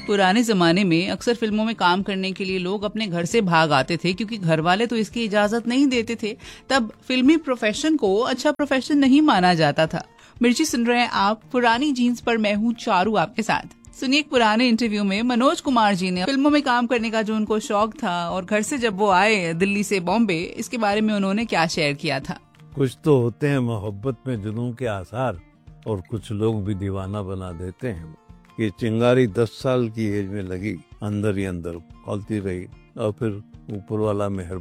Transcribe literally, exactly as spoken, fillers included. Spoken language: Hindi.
पुराने जमाने में अक्सर फिल्मों में काम करने के लिए लोग अपने घर से भाग आते थे क्योंकि घर वाले तो इसकी इजाजत नहीं देते थे। तब फिल्मी प्रोफेशन को अच्छा प्रोफेशन नहीं माना जाता था। मिर्ची सुन रहे हैं आप पुरानी जीन्स पर, मैं हूँ चारू आपके साथ। सुनिए एक पुराने इंटरव्यू में मनोज कुमार जी ने फिल्मों में काम करने का जो उनको शौक था और घर से जब वो आए दिल्ली से बॉम्बे, इसके बारे में उन्होंने क्या शेयर किया था। कुछ तो होते हैं मोहब्बत में जुनून के आसार, और कुछ लोग भी दीवाना बना देते हैं। ये चिंगारी दस साल की एज में लगी, अंदर ही अंदर खौलती रही और फिर ऊपर वाला मेहर